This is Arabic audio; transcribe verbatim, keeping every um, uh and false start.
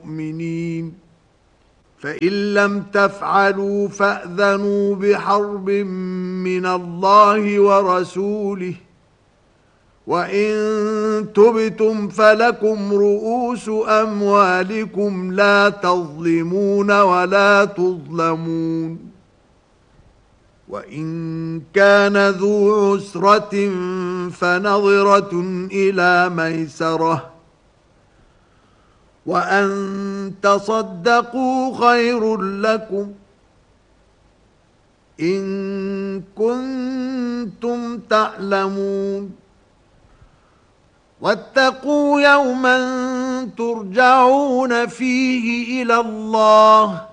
المؤمنين فإن لم تفعلوا فأذنوا بحرب من الله ورسوله وإن تبتم فلكم رؤوس أموالكم لا تظلمون ولا تظلمون وإن كان ذو عسرة فنظرة إلى ميسرة وأن تصدقوا خير لكم إن كنتم تعلمون واتقوا يوما ترجعون فيه إلى الله